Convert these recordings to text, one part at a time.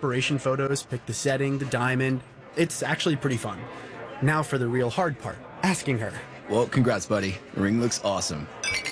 inspiration photos, pick the setting, the diamond. It's actually pretty fun. Now for the real hard part, asking her. Well, congrats, buddy. The ring looks awesome.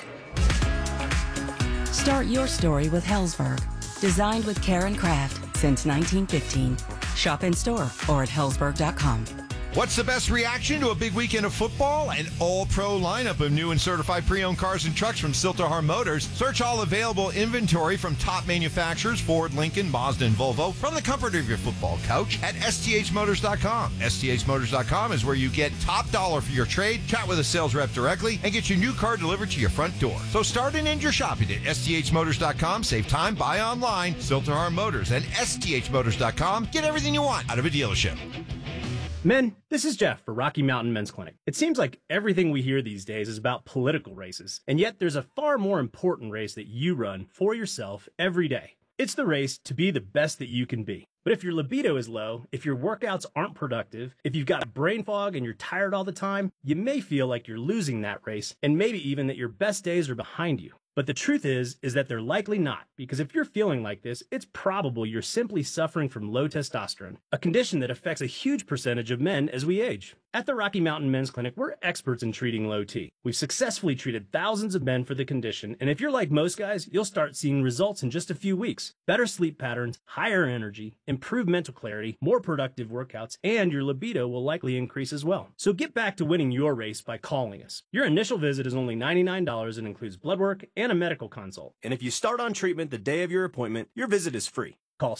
Start your story with Helzberg. Designed with care and craft since 1915. Shop in store or at helzberg.com. What's the best reaction to a big weekend of football? An all-pro lineup of new and certified pre-owned cars and trucks from Silterhar Motors. Search all available inventory from top manufacturers, Ford, Lincoln, Mazda, and Volvo, from the comfort of your football couch at sthmotors.com. sthmotors.com is where you get top dollar for your trade, chat with a sales rep directly, and get your new car delivered to your front door. So start and end your shopping at sthmotors.com. Save time, buy online. Silterhar Motors and sthmotors.com. Get everything you want out of a dealership. Men, this is Jeff for Rocky Mountain Men's Clinic. It seems like everything we hear these days is about political races, and yet there's a far more important race that you run for yourself every day. It's the race to be the best that you can be. But if your libido is low, if your workouts aren't productive, if you've got brain fog and you're tired all the time, you may feel like you're losing that race, and maybe even that your best days are behind you. But the truth is that they're likely not, because if you're feeling like this, it's probable you're simply suffering from low testosterone, a condition that affects a huge percentage of men as we age. At the Rocky Mountain Men's Clinic, we're experts in treating low T. We've successfully treated thousands of men for the condition, and if you're like most guys, you'll start seeing results in just a few weeks. Better sleep patterns, higher energy, improved mental clarity, more productive workouts, and your libido will likely increase as well. So get back to winning your race by calling us. Your initial visit is only $99 and includes blood work and a medical consult. And if you start on treatment the day of your appointment, your visit is free. Call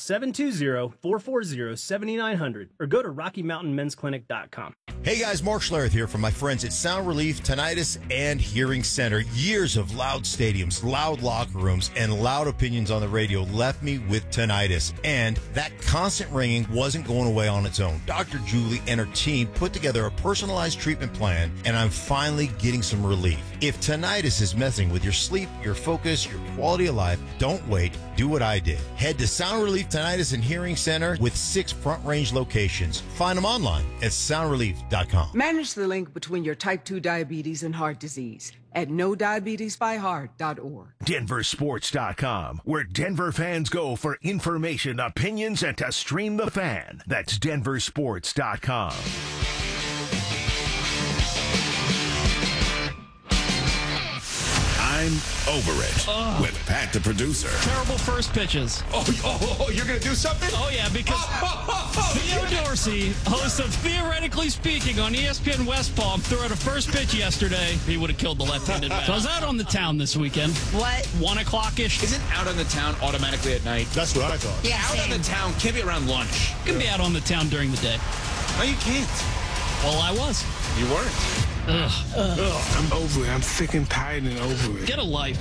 720-440-7900 or go to RockyMountainMen'sClinic.com. Hey guys, Mark Schlereth here from my friends at Sound Relief Tinnitus and Hearing Center. Years of loud stadiums, loud locker rooms, and loud opinions on the radio left me with tinnitus. And that constant ringing wasn't going away on its own. Dr. Julie and her team put together a personalized treatment plan, and I'm finally getting some relief. If tinnitus is messing with your sleep, your focus, your quality of life, don't wait. Do what I did. Head to Sound Relief Tinnitus and Hearing Center with 6 Front Range locations. Find them online at soundrelief.com. Manage the link between your type 2 diabetes and heart disease at NoDiabetesByHeart.org. DenverSports.com, where Denver fans go for information, opinions, and to stream the fan. That's DenverSports.com. I'm over it with Pat the producer. Terrible first pitches. Oh, you're going to do something? Oh, yeah, because Theo Dorsey, host of Theoretically Speaking on ESPN West Palm, threw out a first pitch yesterday. He would have killed the left-handed bat. So I was out on the town this weekend. What? 1 o'clock-ish. Isn't out on the town automatically at night? That's what I thought. Yeah, out on the town can't be around lunch. You can be out on the town during the day. No, you can't. Well, I was. You weren't. I'm over it. I'm sick and tired and over it. Get a life.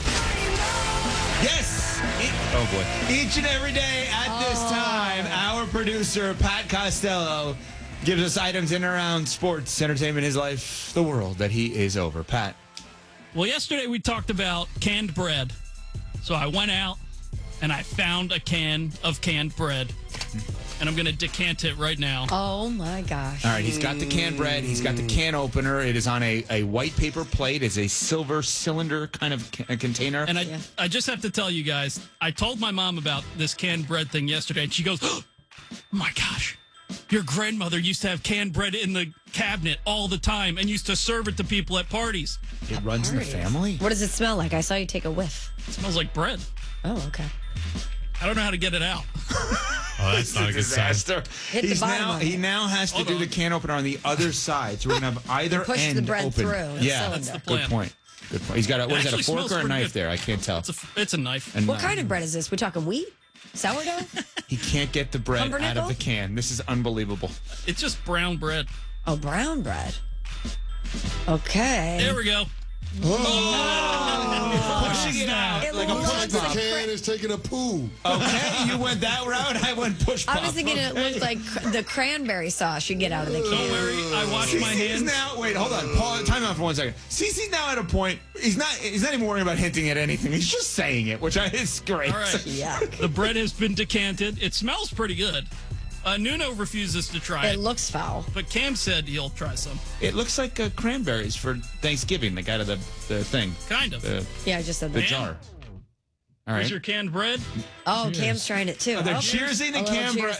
Yes! Oh, boy. Each and every day at this time, our producer, Pat Costello, gives us items in and around sports, entertainment, his life, the world that he is over. Pat. Well, yesterday we talked about canned bread. So I went out and I found a can of canned bread. And I'm going to decant it right now. Oh, my gosh. All right, he's got the canned bread. He's got the can opener. It is on a white paper plate. It's a silver cylinder kind of container. And I just have to tell you guys, I told my mom about this canned bread thing yesterday, and she goes, oh, my gosh, your grandmother used to have canned bread in the cabinet all the time and used to serve it to people at parties. It runs in the family? What does it smell like? I saw you take a whiff. It smells like bread. Oh, okay. I don't know how to get it out. Oh, that's not a good disaster. He now has to do the can opener on the other side, so we're gonna have either push end the bread open. through. Yeah, that's the plan. Good point. Good point. He's got a, what is that, a fork or a knife there? I can't tell. It's a knife. What kind of bread is this? We talking wheat? Sourdough? He can't get the bread Pumpernickel? out of the can. This is unbelievable. It's just brown bread. Oh, brown bread. Okay. There we go. Pushing it out like a push pop. The can is taking a poo. Okay, you went that route. I went push pop. I was thinking it looked like the cranberry sauce you get out of the can. Don't worry, I washed my hands. Now, wait, hold on. Paul, time out for 1 second. Cece's now at a point. He's not even worrying about hinting at anything. He's just saying it, which is great. All right. Yuck. The bread has been decanted. It smells pretty good. Nuno refuses to try it. It looks foul. But Cam said he'll try some. It looks like cranberries for Thanksgiving. They got out of the thing. Kind of. Yeah, I just said The that. jar. All Here's right. your canned bread. Oh, Cam's trying it too. They're Oh, cheersing the a little canned bread.